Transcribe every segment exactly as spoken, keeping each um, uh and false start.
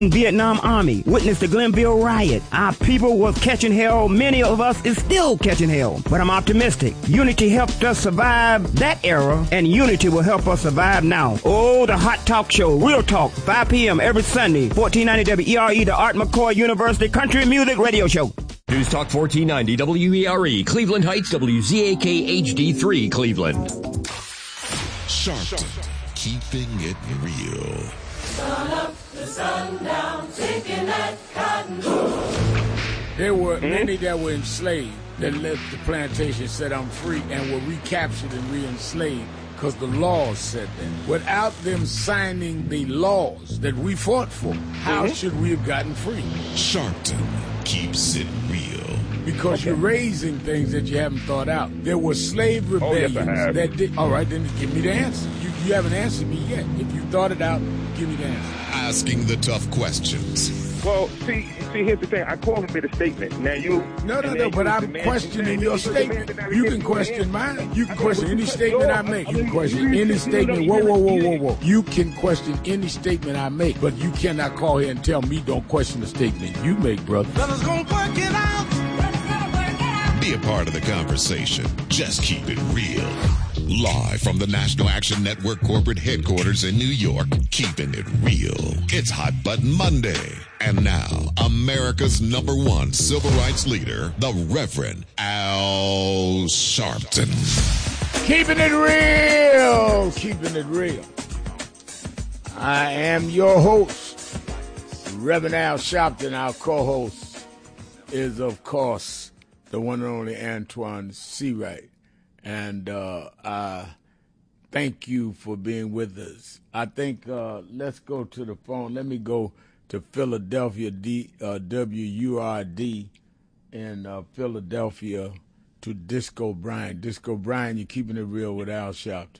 Vietnam Army witnessed the Glenville riot. Our people was catching hell. Many of us is still catching hell. But I'm optimistic. Unity helped us survive that era, and unity will help us survive now. Oh, the Hot Talk Show, Real Talk, five p.m. every Sunday, fourteen ninety W E R E, the Art McCoy University Country Music Radio Show. News Talk fourteen ninety W E R E, Cleveland Heights, W Z A K H D three, Cleveland. Sharpton, keeping it real. Sun up, the sun down, taking that cotton. There were mm-hmm. many that were enslaved that left the plantation, said I'm free, and were recaptured and re-enslaved because the laws said that. Without them signing the laws that we fought for, how mm-hmm. should we have gotten free? Sharpton keeps it real. Because okay. you're raising things that you haven't thought out. There were slave rebellions oh, yes, that did. All right, then give me the answer. You, you haven't answered me yet. If you thought it out, give me the answer. Asking the tough questions. Well, see, see, here's the thing. I call him made a statement. Now you. No, no, no. But I'm questioning your statement. You can question mine. You can question any statement I make. You can question any statement. Whoa, whoa, whoa, whoa, whoa. You can question any statement I make, but you cannot call here and tell me don't question the statement you make, brother. Brothers gonna work it out. Be a part of the conversation. Just keep it real. Live from the National Action Network corporate headquarters in New York, keeping it real. It's Hot Button Monday. And now, America's number one civil rights leader, the Reverend Al Sharpton. Keeping it real. Keeping it real. I am your host, Reverend Al Sharpton. Our co-host is, of course, the one and only Antoine Seawright. And uh, I thank you for being with us. I think uh, let's go to the phone. Let me go to Philadelphia, D, uh, W U R D in uh, Philadelphia to Disco Brian. Disco Brian, you're keeping it real with Al Sharpton.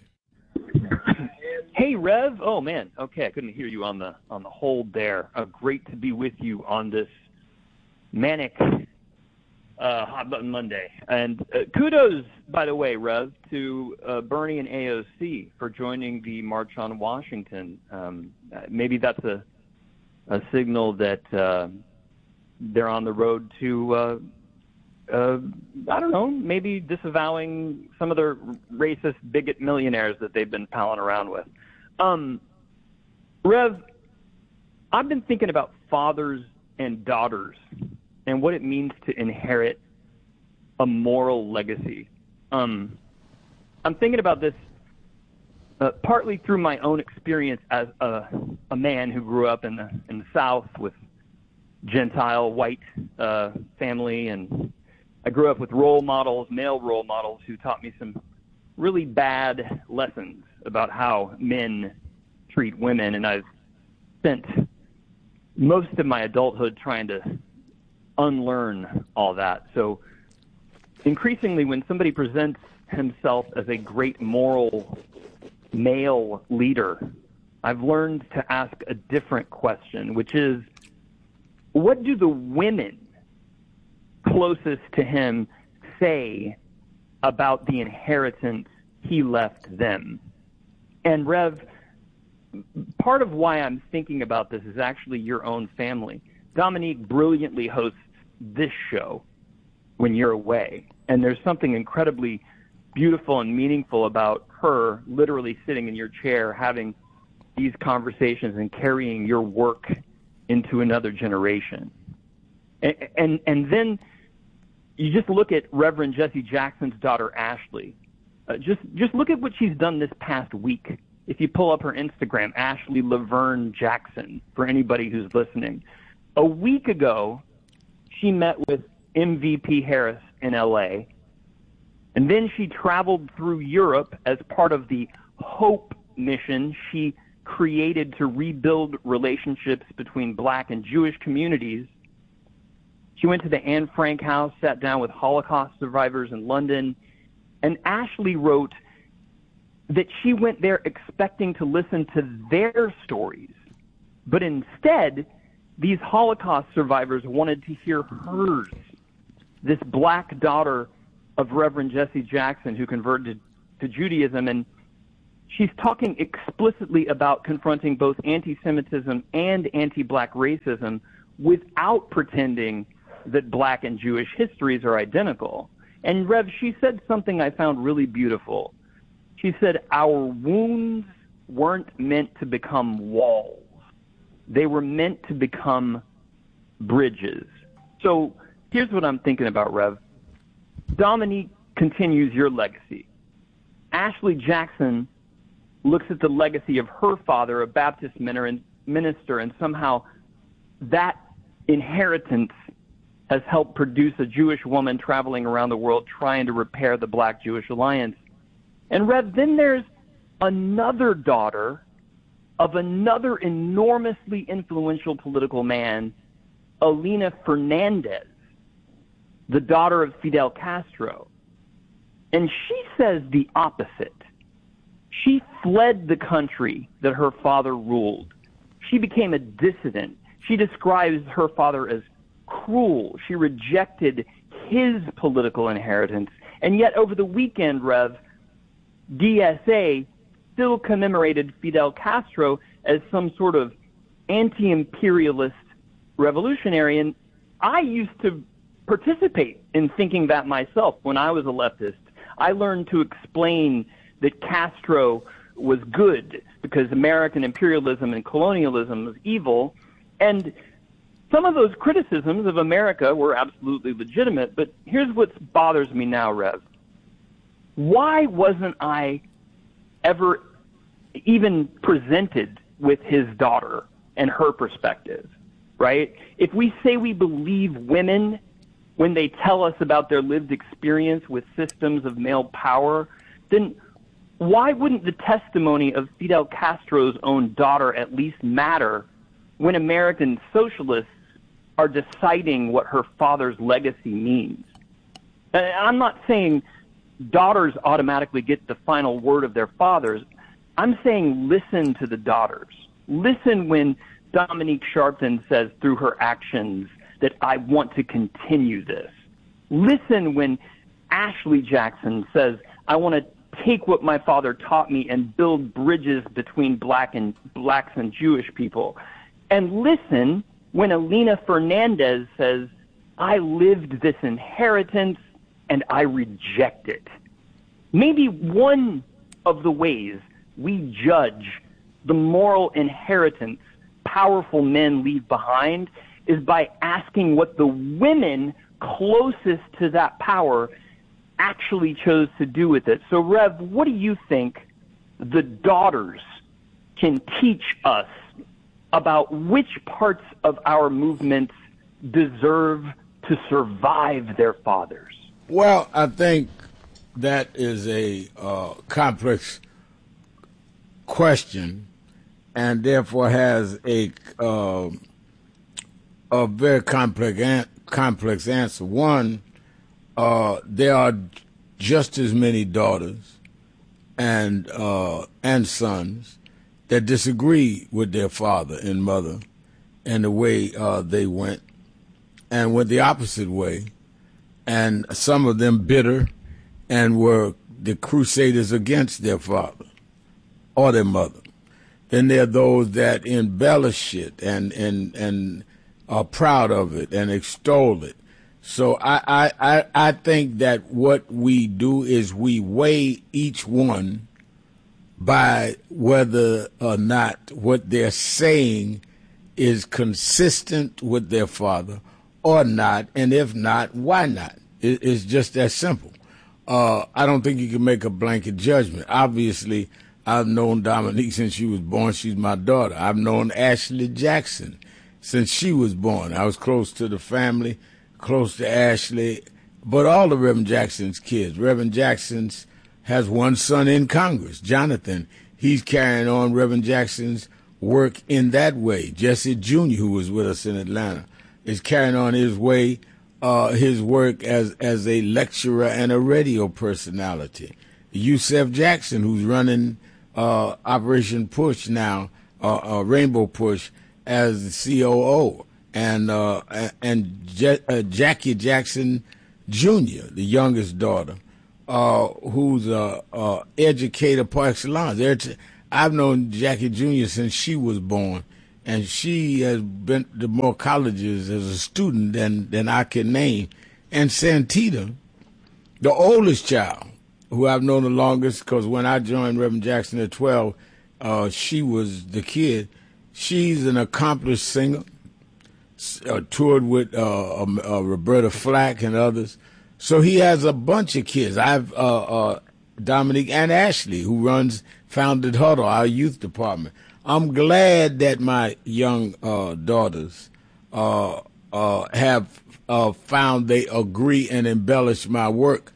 Hey, Rev. Oh, man. Okay, I couldn't hear you on the on the hold there. Uh, great to be with you on this manic Uh, Hot Button Monday. And uh, kudos, by the way, Rev, to uh, Bernie and A O C for joining the March on Washington. Um, maybe that's a, a signal that uh, they're on the road to, uh, uh, I don't know, maybe disavowing some of the racist bigot millionaires that they've been palling around with. Um, Rev, I've been thinking about fathers and daughters and what it means to inherit a moral legacy. Um, I'm thinking about this uh, partly through my own experience as a, a man who grew up in the in the South with Gentile white uh, family, and I grew up with role models, male role models, who taught me some really bad lessons about how men treat women, and I've spent most of my adulthood trying to unlearn all that. So increasingly, when somebody presents himself as a great moral male leader, I've learned to ask a different question, which is, what do the women closest to him say about the inheritance he left them? And Rev, part of why I'm thinking about this is actually your own family. Dominique brilliantly hosts this show when you're away, and there's something incredibly beautiful and meaningful about her literally sitting in your chair having these conversations and carrying your work into another generation. And, and, and then you just look at Reverend Jesse Jackson's daughter, Ashley. Uh, just, just look at what she's done this past week. If you pull up her Instagram, Ashley Laverne Jackson, for anybody who's listening. A week ago, she met with M V P Harris in L A, and then she traveled through Europe as part of the HOPE mission she created to rebuild relationships between black and Jewish communities. She went to the Anne Frank House, sat down with Holocaust survivors in London, and Ashley wrote that she went there expecting to listen to their stories, but instead, these Holocaust survivors wanted to hear hers, this black daughter of Reverend Jesse Jackson who converted to Judaism. And she's talking explicitly about confronting both anti-Semitism and anti-black racism without pretending that black and Jewish histories are identical. And Rev, she said something I found really beautiful. She said, our wounds weren't meant to become walls. They were meant to become bridges. So here's what I'm thinking about, Rev. Dominique continues your legacy. Ashley Jackson looks at the legacy of her father, a Baptist minister, and somehow that inheritance has helped produce a Jewish woman traveling around the world trying to repair the Black-Jewish alliance. And Rev, then there's another daughter of another enormously influential political man, Elena Fernandez, the daughter of Fidel Castro. And she says the opposite. She fled the country that her father ruled. She became a dissident. She describes her father as cruel. She rejected his political inheritance. And yet over the weekend, Rev, D S A still commemorated Fidel Castro as some sort of anti-imperialist revolutionary. And I used to participate in thinking that myself when I was a leftist. I learned to explain that Castro was good because American imperialism and colonialism was evil. And some of those criticisms of America were absolutely legitimate. But here's what bothers me now, Rev. Why wasn't I ever even presented with his daughter and her perspective, right? If we say we believe women when they tell us about their lived experience with systems of male power, then why wouldn't the testimony of Fidel Castro's own daughter at least matter when American socialists are deciding what her father's legacy means? And I'm not saying daughters automatically get the final word of their fathers. I'm saying listen to the daughters. Listen when Dominique Sharpton says through her actions that I want to continue this. Listen when Ashley Jackson says, I want to take what my father taught me and build bridges between black and blacks and Jewish people. And listen when Elena Fernandez says, I lived this inheritance and I reject it. Maybe one of the ways we judge the moral inheritance powerful men leave behind is by asking what the women closest to that power actually chose to do with it. So, Rev, what do you think the daughters can teach us about which parts of our movements deserve to survive their fathers? Well, I think that is a uh, complex question, and therefore has a uh, a very complex an- complex answer. One, uh, there are just as many daughters and uh, and sons that disagree with their father and mother and the way uh, they went, and went the opposite way, and some of them bitter and were the crusaders against their father or their mother. Then there are those that embellish it and and and are proud of it and extol it. So I, I, I think that what we do is we weigh each one by whether or not what they're saying is consistent with their father or not, and if not, why not? It, it's just that simple. Uh, I don't think you can make a blanket judgment. Obviously, I've known Dominique since she was born. She's my daughter. I've known Ashley Jackson since she was born. I was close to the family, close to Ashley, but all the Reverend Jackson's kids. Reverend Jackson's has one son in Congress, Jonathan. He's carrying on Reverend Jackson's work in that way. Jesse Junior, who was with us in Atlanta, is carrying on his way, uh, his work as, as a lecturer and a radio personality. Yusef Jackson, who's running uh, Operation Push now, uh, uh, Rainbow Push, as the C O O, and uh, and Je- uh, Jackie Jackson Junior, the youngest daughter, uh, who's a, a educator par excellence. I've known Jackie Junior since she was born, and she has been to more colleges as a student than, than I can name. And Santita, the oldest child, who I've known the longest, because when I joined Reverend Jackson at twelve, uh, she was the kid. She's an accomplished singer, uh, toured with uh, uh, Roberta Flack and others. So he has a bunch of kids. I have uh, uh, Dominique and Ashley, who runs Founded Huddle, our youth department. I'm glad that my young uh, daughters uh, uh, have uh, found they agree and embellish my work,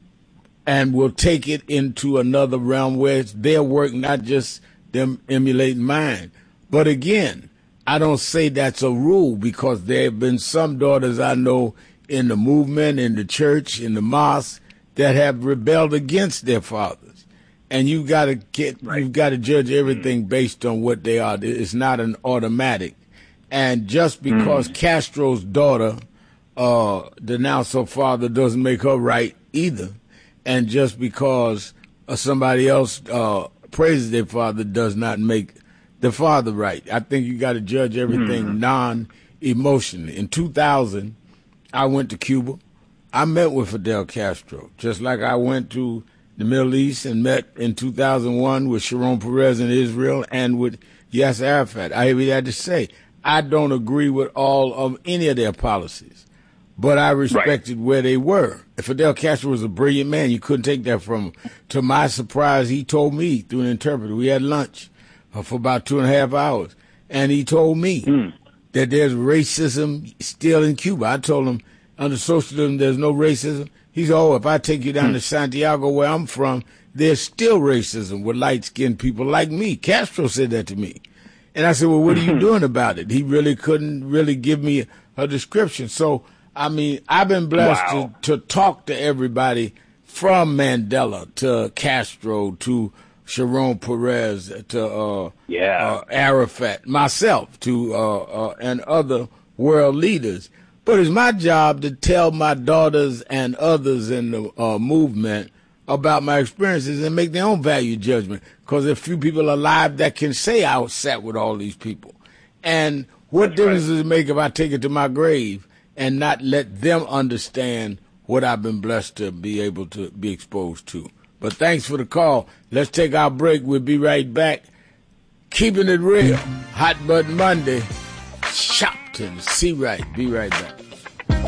and will take it into another realm where it's their work, not just them emulating mine. But again, I don't say that's a rule, because there have been some daughters I know in the movement, in the church, in the mosque, that have rebelled against their fathers. And you got to get, right. You've got to judge everything based on what they are. It's not an automatic. And just because mm. Castro's daughter uh, denounced her father doesn't make her right either. And just because uh, somebody else uh, praises their father does not make the father right. I think you got to judge everything mm. non-emotionally. In two thousand, I went to Cuba. I met with Fidel Castro, just like I went to the Middle East and met in two thousand one with Sharon Peres in Israel and with Yasser Arafat. I had to say, I don't agree with all of any of their policies, but I respected right. where they were. Fidel Castro was a brilliant man. You couldn't take that from him. To my surprise, he told me through an interpreter, we had lunch uh, for about two and a half hours, and he told me mm. that there's racism still in Cuba. I told him, under socialism, there's no racism. He said, oh, if I take you down mm. to Santiago, where I'm from, there's still racism with light-skinned people like me. Castro said that to me. And I said, well, what are you doing about it? He really couldn't really give me a description. So, I mean, I've been blessed wow. to, to talk to everybody from Mandela to Castro to Sharon Peres to uh, yeah. uh, Arafat, myself to uh, uh, and other world leaders. But it's my job to tell my daughters and others in the uh, movement about my experiences and make their own value judgment. Because there are few people alive that can say I sat with all these people. And what That's difference right. does it make if I take it to my grave and not let them understand what I've been blessed to be able to be exposed to? But thanks for the call. Let's take our break. We'll be right back. Keeping it real. Hot Button Monday. Shopton. See right. Be right back.